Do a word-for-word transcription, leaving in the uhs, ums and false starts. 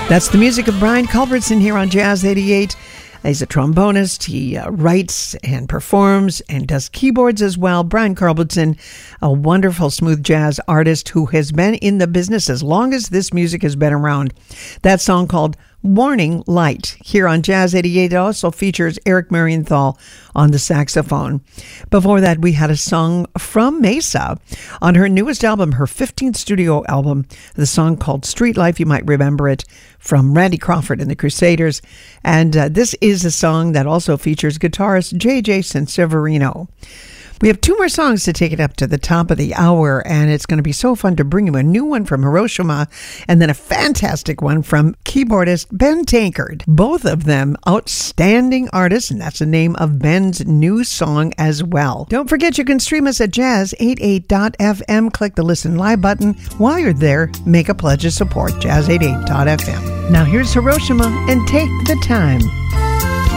That's the music of Brian Culbertson here on Jazz eighty-eight. He's a trombonist. He uh, writes and performs and does keyboards as well. Brian Culbertson, a wonderful smooth jazz artist who has been in the business as long as this music has been around. That song called Warning Light here on Jazz eighty-eight. It also features Eric Marienthal on the saxophone. Before that, we had a song from Mesa on her newest album, her fifteenth studio album, the song called Street Life. You might remember it from Randy Crawford and the Crusaders. And uh, this is a song that also features guitarist J J Sanseverino. We have two more songs to take it up to the top of the hour, and it's going to be so fun to bring you a new one from Hiroshima and then a fantastic one from keyboardist Ben Tankard. Both of them outstanding artists, and that's the name of Ben's new song as well. Don't forget you can stream us at jazz eighty-eight dot f m. Click the Listen Live button. While you're there, make a pledge of support, jazz eighty-eight dot f m. Now here's Hiroshima and Take the Time.